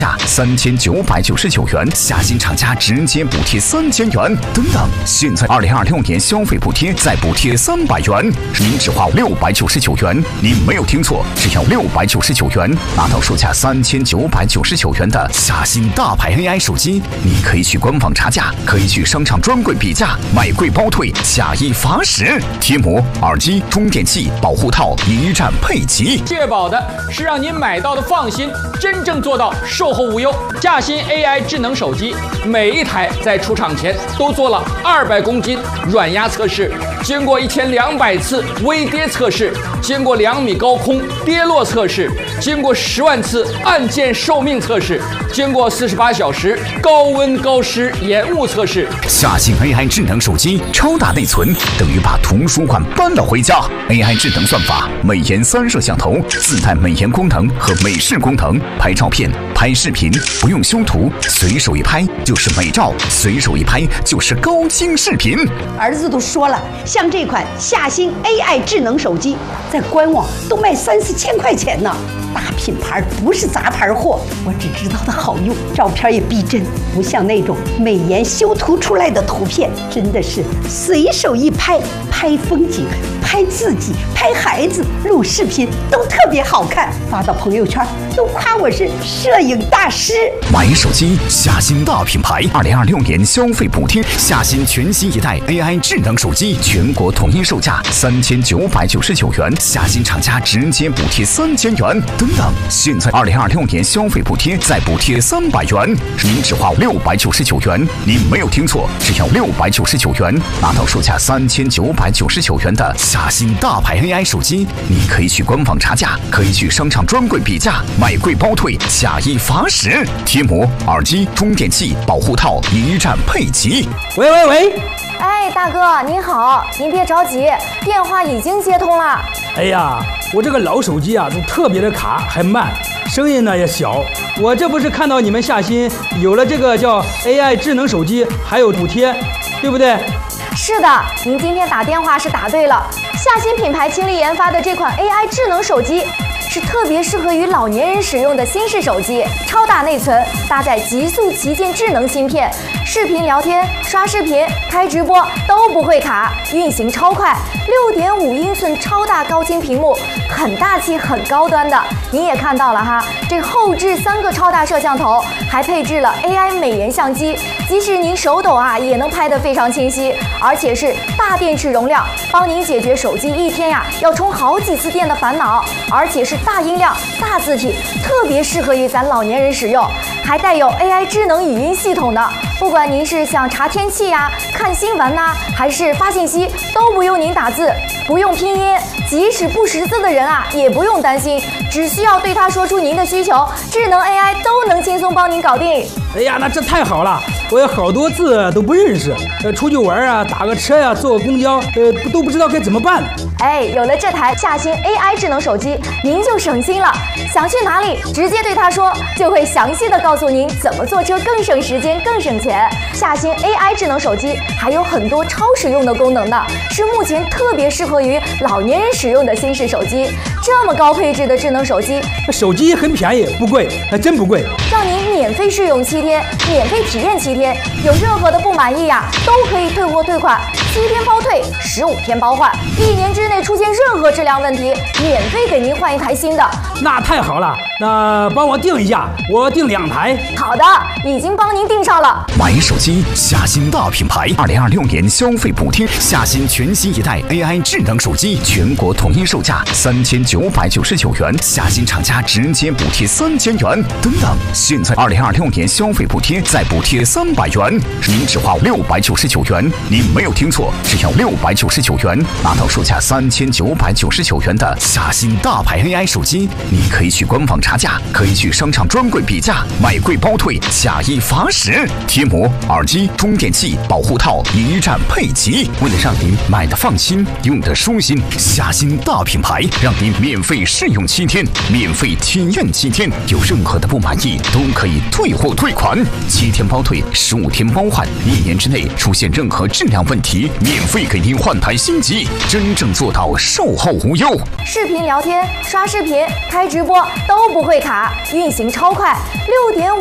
3999元，下新厂家直接补贴3000元，等等。现在2026年消费补贴再补贴300元，您只花699元。您没有听错，只要699元，拿到售价3999元的下新大牌 AI 手机。你可以去官网查价，可以去商场专柜比价，买贵包退，下一罚10。贴膜、耳机、充电器、保护套一站配齐， 确保的是让您买到的放心，真正做到售后无忧。夏新 AI 智能手机每一台在出厂前都做了200公斤软压测试，经过1200次微跌测试，经过2米高空跌落测试，经过10万次按键寿命测试，经过48小时高温高湿延误测试。 夏新 AI 智能手机超大内存，等于把图书馆搬了回家。AI 智能算法，美颜3摄像头，自带美颜功能和美视功能，拍照片、拍视频不用修图，随手一拍就是美照，随手一拍就是高清视频。 儿子都说了，像这款夏新 AI 智能手机，在官网都卖3-4千块钱呢。大品牌不是杂牌货，我只知道它好用，照片也逼真，不像那种美颜修图出来的图片，真的是随手一拍，拍风景、拍自己、拍孩子、录视频都特别好看，发到朋友圈都夸我是摄影大师。 买手机夏新大品牌，2026年消费补贴，夏新全新一代 AI 智能手机，全国统一售价3999元，夏新厂家直接补贴3000元。等等，现在2026年消费补贴再补贴300元，您只花699元。您没有听错，只要699元，拿到售价3999元的夏新大牌 AI 手机。你可以去官网查价，可以去商场专柜比价，买贵包退，下一罚10。贴膜、耳机、充电器、保护套一站配齐。 喂， 哎，大哥您好，您别着急，电话已经接通了。 哎呀，我这个老手机啊，都特别的卡，还慢，声音呢也小。我这不是看到你们夏新有了这个叫 AI 智能手机，还有补贴，对不对？ 是的，您今天打电话是打对了。夏新品牌倾力研发的这款 AI 智能手机，是特别适合于老年人使用的新式手机，超大内存，搭载极速旗舰智能芯片，视频聊天、刷视频、开直播都不会卡，运行超快，6.5英寸超大高清屏幕，很大气、很高端的。您也看到了哈，这后置3个超大摄像头，还配置了 AI 美颜相机，即使您手抖啊，也能拍得非常清晰，而且是大电池容量，帮您解决手机一天呀要充好几次电的烦恼，而且是大音量、大字体，特别适合于咱老年人使用，还带有 AI 智能语音系统的。不管您是想查天气呀、看新闻呐，还是发信息，都不用您打字，不用拼音，即使不识字的人啊，也不用担心，只需要对他说出您的需求，智能 AI 都能轻松帮您搞定。 哎呀，那这太好了，我有好多字都不认识，出去玩啊，打个车呀、坐个公交，都不知道该怎么办。 哎，有了这台夏新 AI 智能手机，您就省心了。想去哪里，直接对他说，就会详细的告诉您怎么坐车更省时间、更省钱。夏新 AI 智能手机还有很多超实用的功能呢，是目前特别适合于老年人使用的新式手机。这么高配置的智能手机， 手机很便宜，不贵，还真不贵。 让您免费试用7天，免费体验7天，有任何的不满意呀，都可以退货退款，7天包退，15天包换，1年之内出现任何质量问题，免费给您换一台新的。 那太好了，那帮我订一下，我订2台。 好的，已经帮您订上了。 买手机夏新大品牌，2026年消费补贴，夏新全新一代 AI 智能手机，全国统一售价3999元，夏新厂家直接补贴3000元。等等，现在2026年消费补贴再补贴300元，您只花699元。您没有听错，只要699元，拿到售价3999元的夏新大牌 AI 手机。你可以去官网查价，可以去商场专柜比价，买贵包退，下一罚10。贴膜、耳机、充电器、保护套一站配齐。为了让您买的放心，用的舒心，夏新大品牌让您免费试用7天，免费体验7天，有任何的不满意都可以退货退款，7天包退，15天包换，1年之内出现任何质量问题，免费给您换台新机，真正做到售后无忧。 视频聊天、刷视频、开直播都不会卡，运行超快，6.5